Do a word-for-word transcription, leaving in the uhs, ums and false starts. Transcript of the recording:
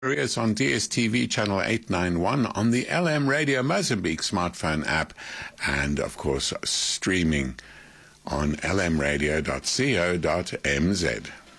It's on D S T V channel eight ninety-one, on the L M Radio Mozambique smartphone app, and of course streaming on l m radio dot co dot m z.